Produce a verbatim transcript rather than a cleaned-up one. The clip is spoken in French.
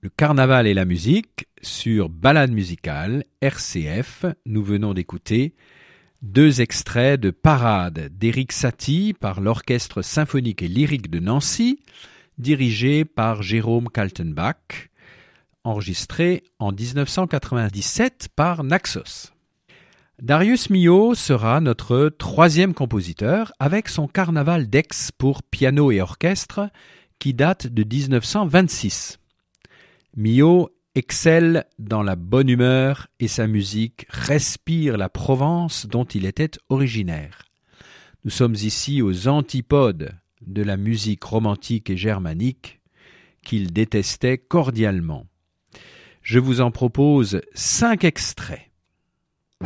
Le carnaval et la musique sur Balade musicale, R C F. Nous venons d'écouter deux extraits de Parade d'Éric Satie par l'Orchestre symphonique et lyrique de Nancy, dirigé par Jérôme Kaltenbach, enregistré en dix-neuf cent quatre-vingt-dix-sept par Naxos. Darius Milhaud sera notre troisième compositeur avec son Carnaval d'Aix pour piano et orchestre qui date de dix-neuf cent vingt-six. Milhaud excelle dans la bonne humeur et sa musique respire la Provence dont il était originaire. Nous sommes ici aux antipodes de la musique romantique et germanique qu'il détestait cordialement. Je vous en propose cinq extraits.